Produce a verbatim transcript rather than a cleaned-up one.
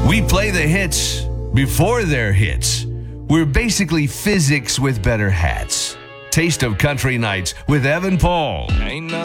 We play the hits before they're hits. We're basically physics with better hats. Taste of Country Nights with Evan Paul. Ain't